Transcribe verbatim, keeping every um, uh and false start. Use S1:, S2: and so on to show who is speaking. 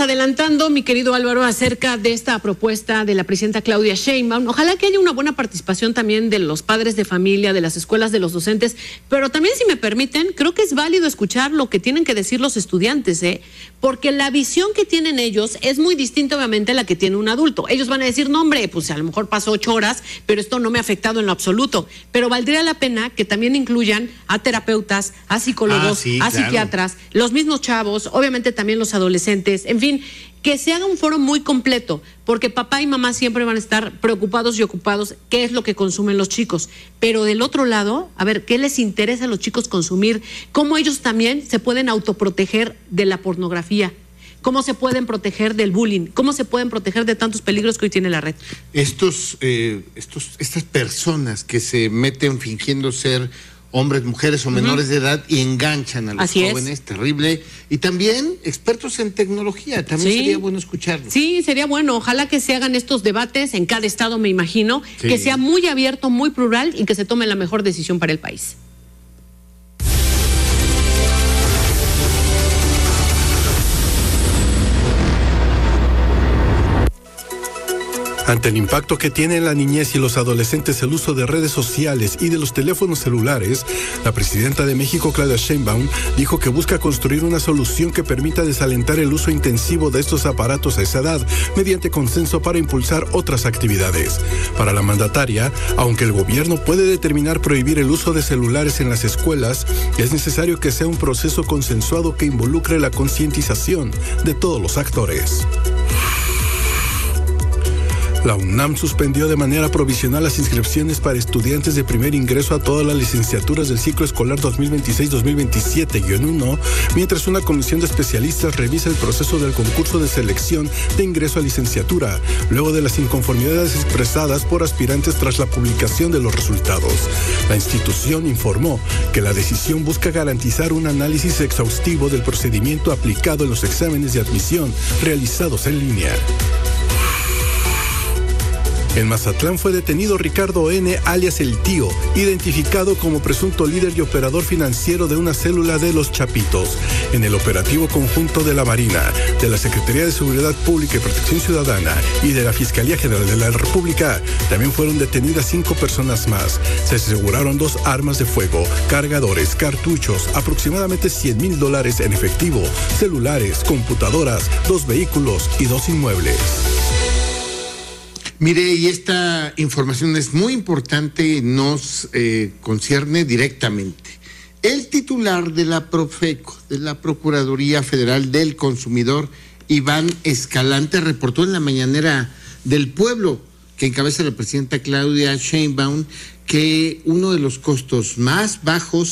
S1: adelantando, mi querido Álvaro, acerca de esta propuesta de la presidenta Claudia Sheinbaum. Ojalá que haya una buena participación también de los padres de familia, de las escuelas, de los docentes, pero también, si me permiten, creo que es válido escuchar lo que tienen que decir los estudiantes, ¿eh? Porque la visión que tienen ellos es muy distinta, obviamente, a la que tiene un adulto. Ellos van a decir, no, hombre, pues a lo mejor pasó ocho horas, pero esto no me ha afectado en lo absoluto. Pero valdría la pena que también incluyan a terapeutas, a psicólogos,
S2: ah, sí,
S1: a
S2: claro.
S1: psiquiatras, los mismos chavos, obviamente también los adolescentes, en fin, que se haga un foro muy completo, porque papá y mamá siempre van a estar preocupados y ocupados qué es lo que consumen los chicos, pero del otro lado, a ver, qué les interesa a los chicos consumir, cómo ellos también se pueden autoproteger de la pornografía, cómo se pueden proteger del bullying, cómo se pueden proteger de tantos peligros que hoy tiene la red.
S2: Estos, eh, estos, estas personas que se meten fingiendo ser hombres, mujeres o menores uh-huh. de edad y enganchan a los
S1: Así
S2: jóvenes,
S1: es.
S2: terrible. Y también expertos en tecnología, también sí. sería bueno escucharlos.
S1: Sí, sería bueno. Ojalá que se hagan estos debates en cada estado, me imagino, sí. que sea muy abierto, muy plural y que se tome la mejor decisión para el país.
S3: Ante el impacto que tiene en la niñez y los adolescentes el uso de redes sociales y de los teléfonos celulares, la presidenta de México, Claudia Sheinbaum, dijo que busca construir una solución que permita desalentar el uso intensivo de estos aparatos a esa edad, mediante consenso para impulsar otras actividades. Para la mandataria, aunque el gobierno puede determinar prohibir el uso de celulares en las escuelas, es necesario que sea un proceso consensuado que involucre la concientización de todos los actores. La UNAM suspendió de manera provisional las inscripciones para estudiantes de primer ingreso a todas las licenciaturas del ciclo escolar dos mil veintiséis dos mil veintisiete uno, mientras una comisión de especialistas revisa el proceso del concurso de selección de ingreso a licenciatura, luego de las inconformidades expresadas por aspirantes tras la publicación de los resultados. La institución informó que la decisión busca garantizar un análisis exhaustivo del procedimiento aplicado en los exámenes de admisión realizados en línea. En Mazatlán fue detenido Ricardo N., alias El Tío, identificado como presunto líder y operador financiero de una célula de Los Chapitos. En el operativo conjunto de la Marina, de la Secretaría de Seguridad Pública y Protección Ciudadana y de la Fiscalía General de la República, también fueron detenidas cinco personas más. Se aseguraron dos armas de fuego, cargadores, cartuchos, aproximadamente cien mil dólares en efectivo, celulares, computadoras, dos vehículos y dos inmuebles.
S2: Mire, y esta información es muy importante, nos eh, concierne directamente. El titular de la Profeco, de la Procuraduría Federal del Consumidor, Iván Escalante, reportó en la mañanera del pueblo, que encabeza la presidenta Claudia Sheinbaum, que uno de los costos más bajos